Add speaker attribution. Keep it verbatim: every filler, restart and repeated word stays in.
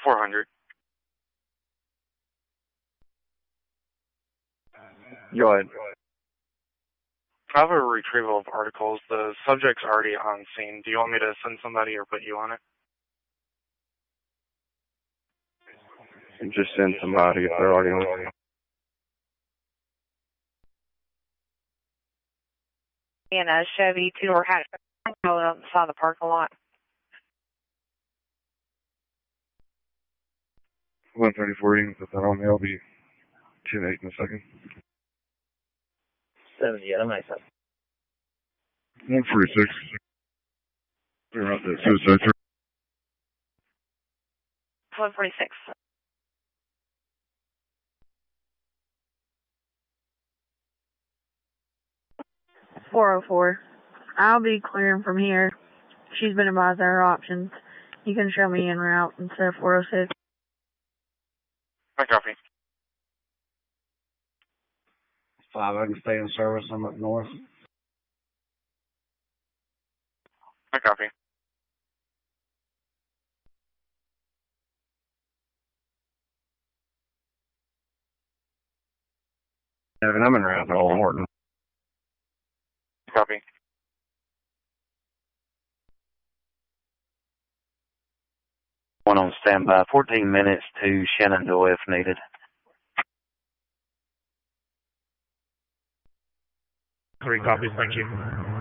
Speaker 1: four hundred.
Speaker 2: Go ahead.
Speaker 1: I have a retrieval of articles. The subject's already on scene. Do you want me to send somebody or put you on it?
Speaker 2: Just send somebody if they're already on.
Speaker 3: And a Chevy two-door hatch pulling up inside the parking lot.
Speaker 2: one thirty-four, you can put that on me. I'll be ten eight in a second.
Speaker 4: seventy, yeah, I'm nice.
Speaker 2: one forty-six. They're out there. Suicide.
Speaker 3: one forty-six. four oh four. I'll be clearing from here. She's been advised of her options. You can show me en route instead of four oh six.
Speaker 1: I copy.
Speaker 5: Five, I can stay in service. I'm up north.
Speaker 1: I copy.
Speaker 2: Evan, I'm in route to Old Horton.
Speaker 1: Copy.
Speaker 4: One on standby, fourteen minutes to Shenandoah if needed.
Speaker 6: Three copies, thank you.